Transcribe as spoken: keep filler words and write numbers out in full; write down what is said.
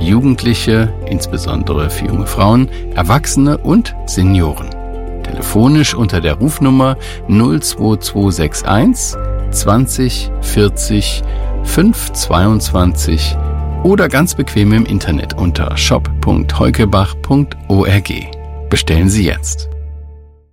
Jugendliche, insbesondere für junge Frauen, Erwachsene und Senioren. Telefonisch unter der Rufnummer null zwei zwei sechs eins zwanzig vierzig fünfhundertzweiundzwanzig oder ganz bequem im Internet unter shop punkt heukebach punkt org. Bestellen Sie jetzt.